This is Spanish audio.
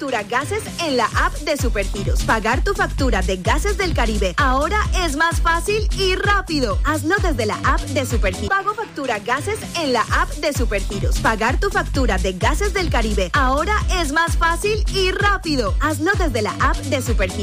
factura gases en la app de Supergiros. Pagar tu factura de Gases del Caribe ahora es más fácil y rápido. Hazlo desde la app de Supergiros. Pago factura gases en la app de Supergiros. Pagar tu factura de Gases del Caribe ahora es más fácil y rápido. Hazlo desde la app de Supergiros.